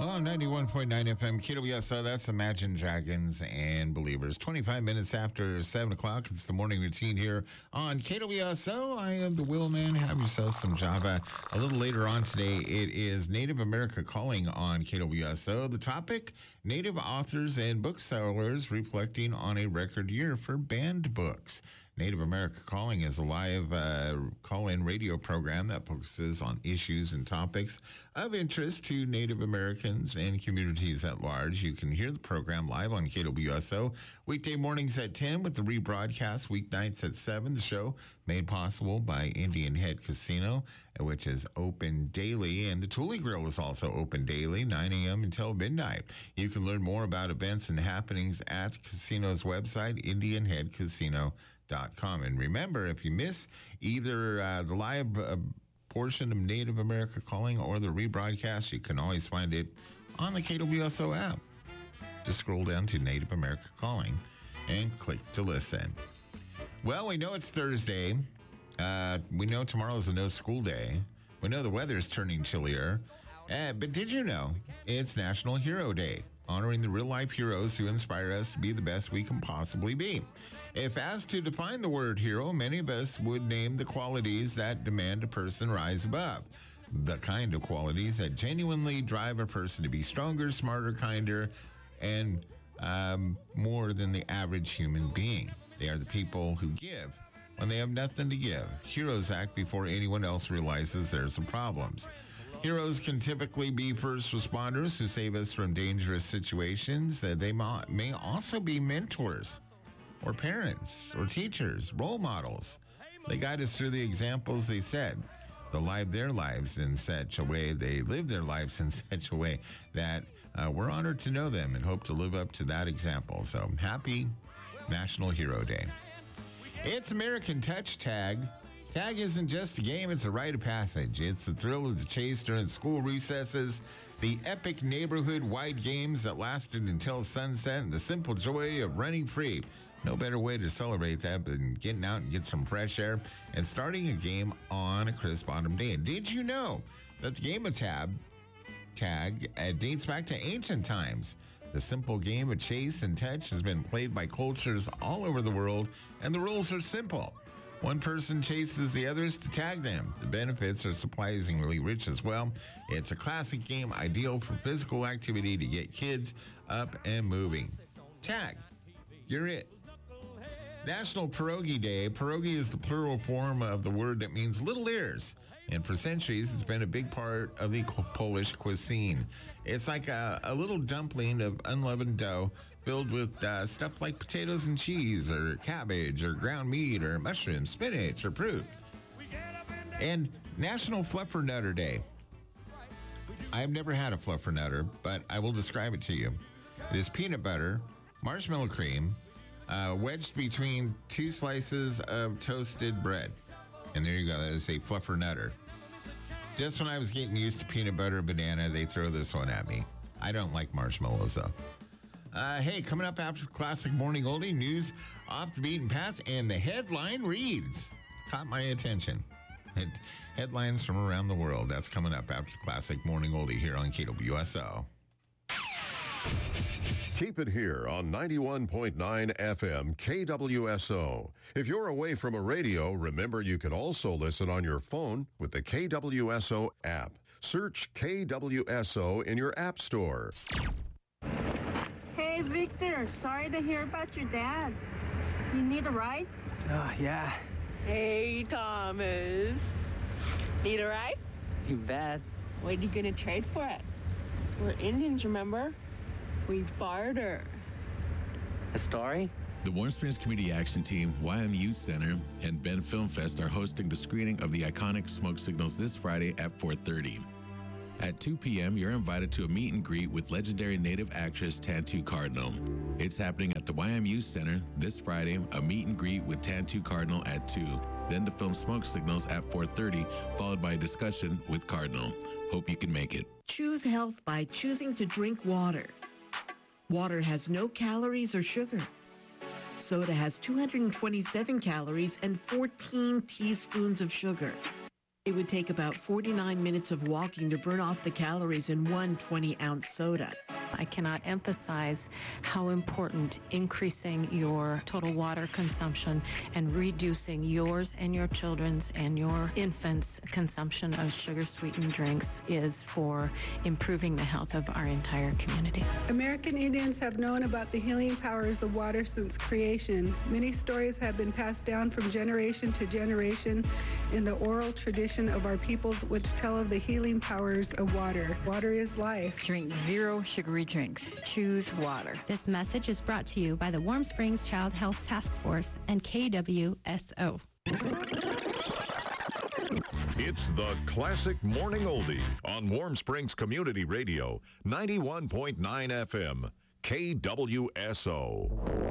Oh, 91.9 FM, KWSO, that's Imagine Dragons and Believers. 25 minutes after 7 o'clock, it's the morning routine here on KWSO. I am the Will Man. Have yourself some Java. A little later on today, it is Native America Calling on KWSO. The topic, Native authors and booksellers reflecting on a record year for banned books. Native America Calling is a live call-in radio program that focuses on issues and topics of interest to Native Americans and communities at large. You can hear the program live on KWSO weekday mornings at 10 with the rebroadcast weeknights at 7. The show made possible by Indian Head Casino, which is open daily, and the Tule Grill is also open daily, 9 a.m. until midnight. You can learn more about events and happenings at the casino's website, IndianHeadCasino.com. And remember, if you miss either the live portion of Native America Calling or the rebroadcast, you can always find it on the KWSO app. Just scroll down to Native America Calling and click to listen. Well, we know it's Thursday. We know tomorrow is a no-school day. We know the weather's turning chillier. But did you know it's National Hero Day, honoring the real-life heroes who inspire us to be the best we can possibly be. If asked to define the word hero, many of us would name the qualities that demand a person rise above. The kind of qualities that genuinely drive a person to be stronger, smarter, kinder, and more than the average human being. They are the people who give when they have nothing to give. Heroes act before anyone else realizes there's some problems. Heroes can typically be first responders who save us from dangerous situations. They may also be mentors or parents or teachers, role models. They guide us through the examples they set. They live their lives in such a way, that we're honored to know them and hope to live up to that example. So happy National Hero Day. It's American Touch Tag. Tag isn't just a game, it's a rite of passage. It's the thrill of the chase during school recesses, the epic neighborhood-wide games that lasted until sunset, and the simple joy of running free. No better way to celebrate that than getting out and get some fresh air and starting a game on a crisp autumn day. And did you know that the game of tag dates back to ancient times? The simple game of chase and touch has been played by cultures all over the world, and the rules are simple. One person chases the others to tag them. The benefits are surprisingly rich as well. It's a classic game ideal for physical activity to get kids up and moving. Tag. You're it. National Pierogi Day. Pierogi is the plural form of the word that means little ears. And for centuries, it's been a big part of the Polish cuisine. It's like a little dumpling of unleavened dough filled with stuff like potatoes and cheese or cabbage or ground meat or mushrooms, spinach or fruit. And National Fluffernutter Day. I've never had a fluffernutter, but I will describe it to you. It is peanut butter, marshmallow cream, wedged between two slices of toasted bread. And there you go. That is a fluffernutter. Just when I was getting used to peanut butter and banana, they throw this one at me. I don't like marshmallows, though. Hey, coming up after the classic morning oldie, news off the beaten path, and the headline reads. Caught my attention. Headlines from around the world. That's coming up after the classic morning oldie here on KWSO. Keep it here on 91.9 FM KWSO. If you're away from a radio, remember you can also listen on your phone with the KWSO app. Search KWSO in your app store. Hey, Victor, sorry to hear about your dad. You need a ride? Oh, yeah. Hey, Thomas. Need a ride? You bet. What are you going to trade for it? We're Indians, remember? We barter. A story? The Warm Springs Community Action Team, YMU Center, and Ben Film Fest are hosting the screening of the iconic Smoke Signals this Friday at 4:30. At 2 p.m., you're invited to a meet and greet with legendary Native actress Tantoo Cardinal. It's happening at the YMU Center this Friday, a meet and greet with Tantoo Cardinal at 2, then the film Smoke Signals at 4:30, followed by a discussion with Cardinal. Hope you can make it. Choose health by choosing to drink water. Water has no calories or sugar. Soda has 227 calories and 14 teaspoons of sugar. It would take about 49 minutes of walking to burn off the calories in one 20-ounce soda. I cannot emphasize how important increasing your total water consumption and reducing yours and your children's and your infants' consumption of sugar-sweetened drinks is for improving the health of our entire community. American Indians have known about the healing powers of water since creation. Many stories have been passed down from generation to generation in the oral tradition of our peoples, which tell of the healing powers of water. Water is life. Drink zero sugary drinks. Choose water. This message is brought to you by the Warm Springs Child Health Task Force and KWSO. It's the classic morning oldie on Warm Springs Community Radio, 91.9 FM, KWSO.